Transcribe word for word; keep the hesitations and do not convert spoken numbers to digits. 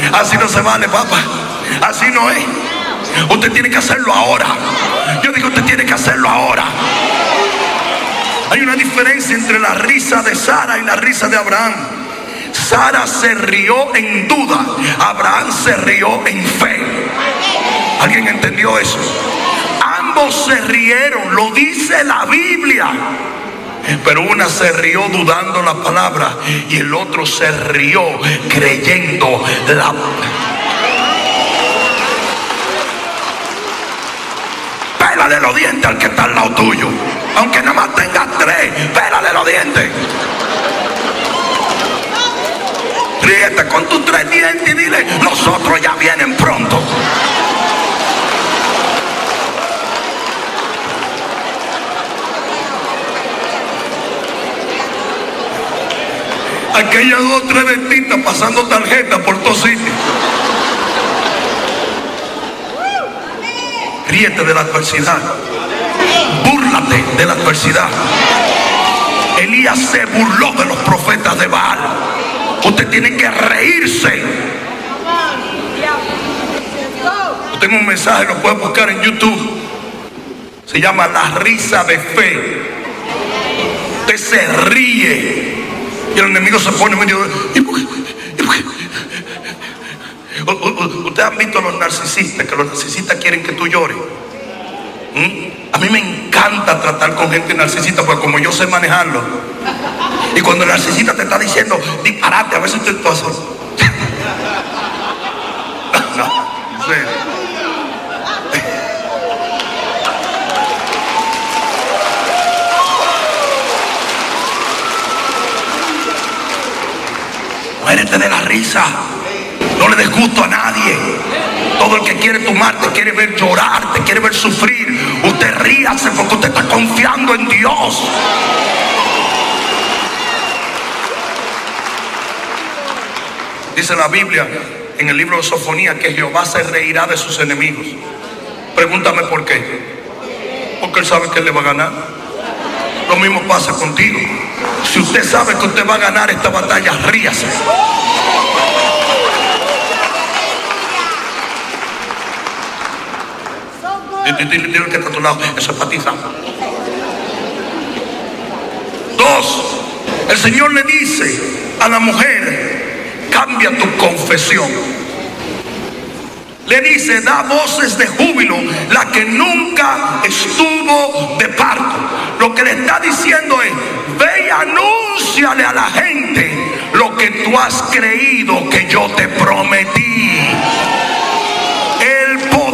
Así no se vale, papá. Así no es. Usted tiene que hacerlo ahora. Yo digo, usted tiene que hacerlo ahora. Hay una diferencia entre la risa de Sara y la risa de Abraham. Sara se rió en duda, Abraham se rió en fe. ¿Alguien entendió eso? Ambos se rieron, lo dice la Biblia. Pero una se rió dudando la palabra y el otro se rió creyendo la palabra. Pélale los dientes al que está al lado tuyo. Aunque nada más tengas tres, pélale los dientes. Ríete con tus tres dientes y dile, los otros ya vienen pronto. Aquellas dos tres dentistas pasando tarjeta por todos sitios. Ríete de la adversidad. Búrlate de la adversidad. Elías se burló de los profetas de Baal. Usted tiene que reírse. Yo tengo un mensaje, lo puede buscar en YouTube. Se llama La Risa de Fe. Usted se ríe y el enemigo se pone medio. ¿Y por qué? ¿Y por qué? Ustedes han visto a los narcisistas, que los narcisistas quieren que tú llores. ¿Mm? A mí me encanta tratar con gente narcisista, porque como yo sé manejarlo. Y cuando el narcisista te está diciendo disparate, a veces usted tú haces. No, en serio. Muérete de la risa. No le des gusto a nadie. Todo el que quiere tomar te quiere ver llorar, te quiere ver sufrir. Usted ríase porque usted está confiando en Dios. Dice la Biblia en el libro de Sofonías que Jehová se reirá de sus enemigos. Pregúntame por qué. Porque él sabe que él le va a ganar. Lo mismo pasa contigo. Si usted sabe que usted va a ganar esta batalla, ríase. Dile que está a tu lado, eso es para ti, Sam. Dos, el Señor le dice a la mujer, cambia tu confesión. Le dice, da voces de júbilo, la que nunca estuvo de parto. Lo que le está diciendo es, ve y anúnciale a la gente lo que tú has creído que yo te prometí.